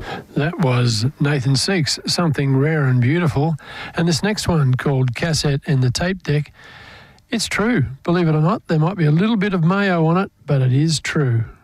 That was Nathan Seeks, Something Rare and Beautiful. And this next one called Cassette and the Tape Deck. It's true. Believe it or not, there might be a little bit of mayo on it, but it is true.